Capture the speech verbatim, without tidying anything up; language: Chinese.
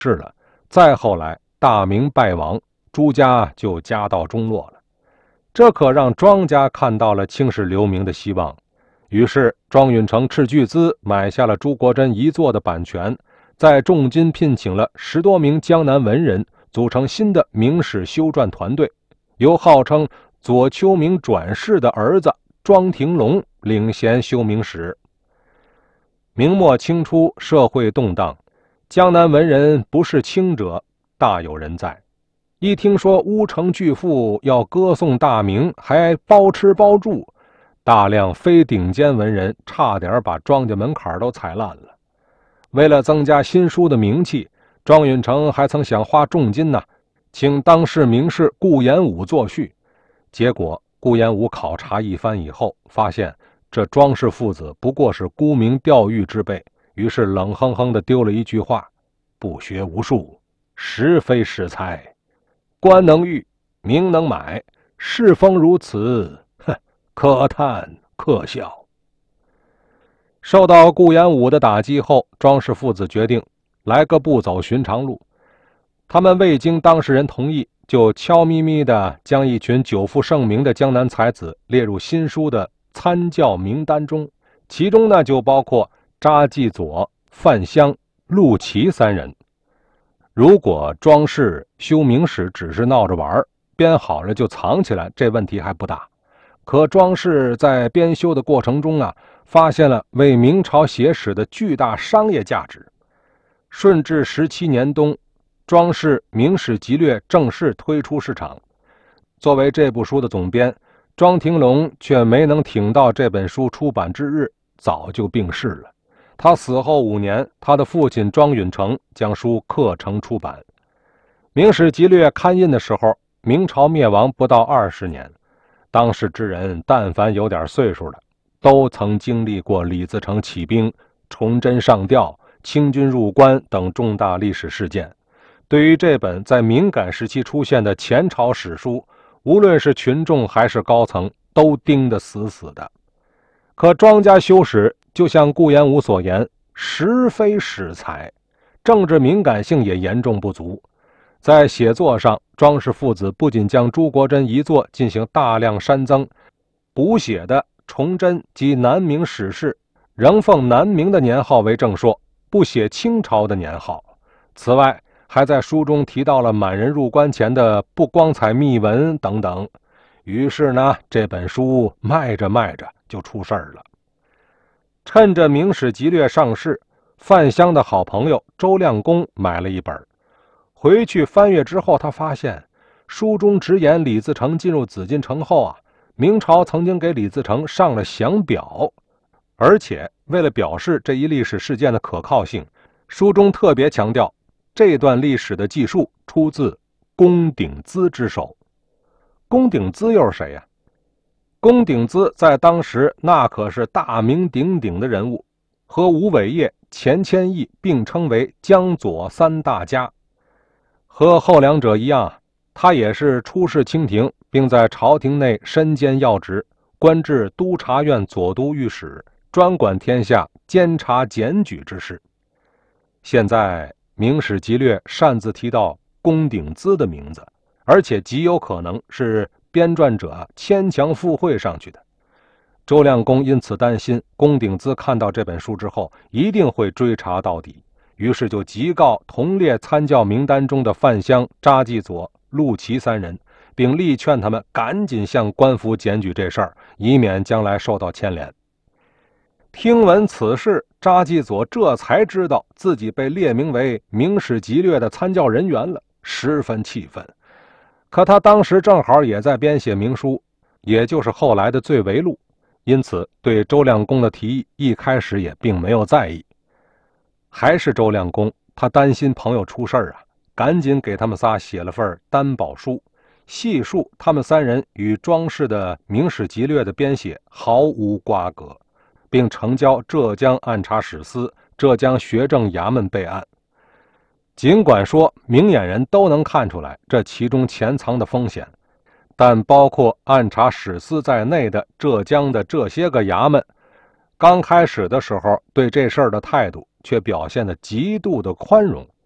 是了，再后来大明败亡，朱家就家道中落了。这可让庄家看到了青史留名的希望，于是庄允成斥巨资买下了朱国桢遗作的版权，再重金聘请了十多名江南文人，组成新的明史修撰团队，由号称左丘明转世的儿子庄廷龙领衔修明史。明末清初社会动荡，江南文人不是清者大有人在。一听说乌城巨富要歌颂大明，还包吃包住，大量非顶尖文人差点把庄家门槛都踩烂了。为了增加新书的名气，庄允成还曾想花重金呢，请当世名士顾炎武作序。结果顾炎武考察一番以后，发现这庄氏父子不过是沽名钓誉之辈，于是冷哼哼地丢了一句话：不学无术，实非史才。官能御，名能买，世风如此，哼，可叹可笑。受到顾炎武的打击后，庄氏父子决定来个不走寻常路。他们未经当事人同意，就悄咪咪地将一群久负盛名的江南才子列入新书的参教名单中，其中呢就包括查继佐、范香、陆琪三人。如果庄氏修明史只是闹着玩，编好了就藏起来，这问题还不大。可庄氏在编修的过程中啊，发现了为明朝写史的巨大商业价值。顺治十七年冬，庄氏《明史集略》正式推出市场。作为这部书的总编，庄廷龙却没能挺到这本书出版之日，早就病逝了。他死后五年，他的父亲庄允成将书刻成出版。《明史集略》刊印的时候，明朝灭亡不到二十年。当时之人但凡有点岁数的，都曾经历过李自成起兵、崇祯上吊、清军入关等重大历史事件。对于这本在敏感时期出现的前朝史书，无论是群众还是高层，都盯得死死的。可庄家修史就像顾炎武所言，实非史才，政治敏感性也严重不足。在写作上，庄氏父子不仅将朱国桢遗作进行大量删增，补写的崇祯及南明史事仍奉南明的年号为正说，不写清朝的年号。此外，还在书中提到了满人入关前的不光彩秘闻等等。于是呢，这本书卖着卖着就出事儿了。趁着《明史集略》上市，范香的好朋友周亮公买了一本。回去翻阅之后，他发现书中直言李自成进入紫禁城后啊，明朝曾经给李自成上了降表，而且为了表示这一历史事件的可靠性，书中特别强调这段历史的记述出自龚鼎孳之手。龚鼎孳又是谁呀？龚鼎孳在当时那可是大名鼎鼎的人物，和吴伟业、钱谦益并称为江左三大家。和后两者一样，他也是出仕清廷，并在朝廷内身兼要职，官至督察院左都御史，专管天下监察检举之事。现在《明史集略》擅自提到龚鼎孳的名字，而且极有可能是编撰者牵强附会上去的。周亮公因此担心龚鼎孳看到这本书之后一定会追查到底，于是就急告同列参教名单中的范香、查继佐、陆琪三人，并力劝他们赶紧向官府检举这事儿，以免将来受到牵连。听闻此事，查继佐这才知道自己被列名为《明史集略》的参教人员了，十分气愤。可他当时正好也在编写明书，也就是后来的《罪为录》，因此对周亮公的提议一开始也并没有在意。还是周亮公，他担心朋友出事儿啊，赶紧给他们仨写了份担保书，细述他们三人与庄氏的《明史集略》的编写毫无瓜葛，并呈交浙江按察使司、浙江学政衙门备案。尽管说明眼人都能看出来这其中潜藏的风险，但包括按察使司在内的浙江的这些个衙门，刚开始的时候对这事儿的态度却表现得极度的宽容，